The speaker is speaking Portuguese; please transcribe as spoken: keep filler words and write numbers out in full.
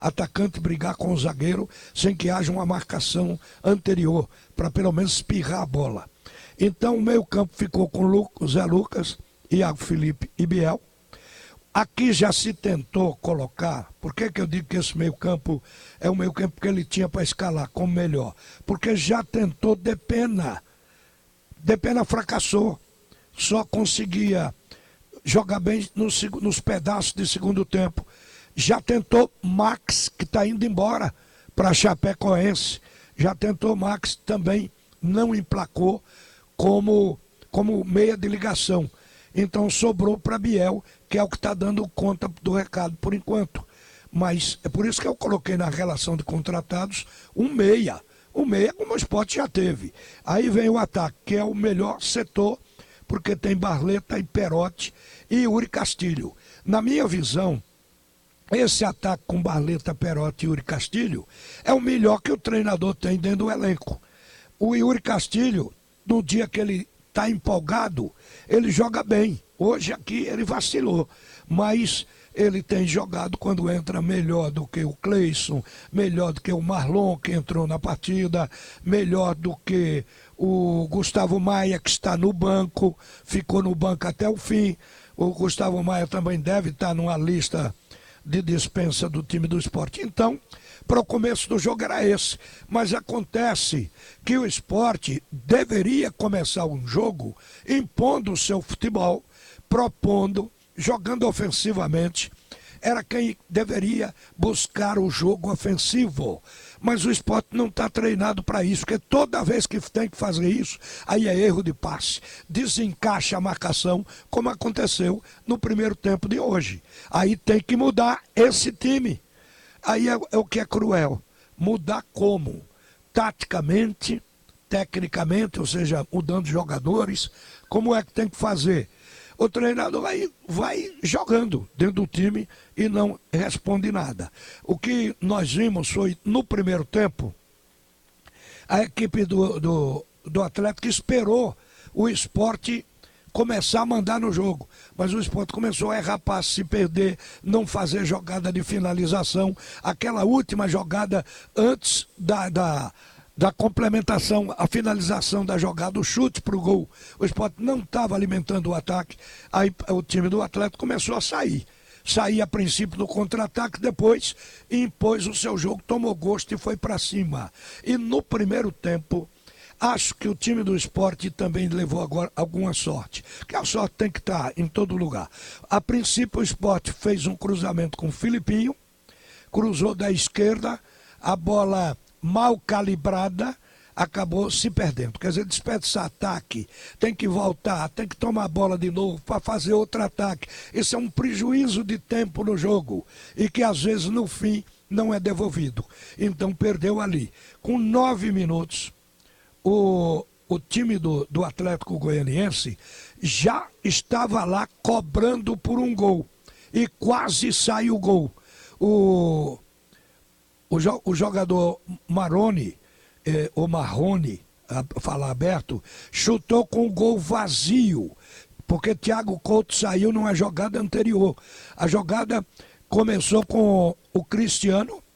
atacante brigar com o zagueiro sem que haja uma marcação anterior, para pelo menos espirrar a bola. Então o meio campo ficou com Lu, Zé Lucas, Iago Felipe e Biel. Aqui já se tentou colocar, por que que eu digo que esse meio campo é o meio campo que ele tinha para escalar como melhor? Porque já tentou Depena, Depena fracassou, só conseguia jogar bem nos, nos pedaços de segundo tempo. Já tentou Max, que está indo embora para a Chapecoense. Já tentou Max, também não emplacou como, como meia de ligação. Então sobrou para Biel, que é o que está dando conta do recado por enquanto. Mas é por isso que eu coloquei na relação de contratados um meia. Um meia como o Sport já teve. Aí vem o ataque, que é o melhor setor, porque tem Barleta e Perotti e Yuri Castilho. Na minha visão, esse ataque com Barleta, Perotti e Yuri Castilho é o melhor que o treinador tem dentro do elenco. O Yuri Castilho, no dia que ele está empolgado, ele joga bem. Hoje aqui ele vacilou, mas ele tem jogado quando entra melhor do que o Cleison, melhor do que o Marlon, que entrou na partida, melhor do que o Gustavo Maia, que está no banco, ficou no banco até o fim. O Gustavo Maia também deve estar numa lista de dispensa do time do Sport. Então, para o começo do jogo era esse. Mas acontece que o Sport deveria começar um jogo impondo o seu futebol, propondo, jogando ofensivamente. Era quem deveria buscar o jogo ofensivo. Mas o Sport não está treinado para isso, porque toda vez que tem que fazer isso, aí é erro de passe. Desencaixa a marcação, como aconteceu no primeiro tempo de hoje. Aí tem que mudar esse time. Aí é, é o que é cruel. Mudar como? Taticamente, tecnicamente, ou seja, mudando jogadores. Como é que tem que fazer? O treinador vai, vai jogando dentro do time e não responde nada. O que nós vimos foi, no primeiro tempo, a equipe do, do, do Atlético esperou o Sport começar a mandar no jogo. Mas o Sport começou a errar passe, se perder, não fazer jogada de finalização. Aquela última jogada antes da... da da complementação, a finalização da jogada, o chute para o gol. O Sport não estava alimentando o ataque, aí o time do Atlético começou a sair. Sair a princípio do contra-ataque, depois impôs o seu jogo, tomou gosto e foi para cima. E no primeiro tempo, acho que o time do Sport também levou agora alguma sorte, porque a sorte tem que estar em todo lugar. A princípio o Sport fez um cruzamento com o Filipinho, cruzou da esquerda, a bola mal calibrada, acabou se perdendo. Quer dizer, desperdiçar ataque, tem que voltar, tem que tomar a bola de novo para fazer outro ataque. Isso é um prejuízo de tempo no jogo e que às vezes no fim não é devolvido. Então perdeu ali. Com nove minutos, o, o time do, do Atlético Goianiense já estava lá cobrando por um gol e quase sai o gol. O O, jo o jogador Maroni, eh, ou Marrone, a falar aberto, chutou com o gol vazio, porque Thiago Couto saiu numa jogada anterior. A jogada começou com o Cristiano,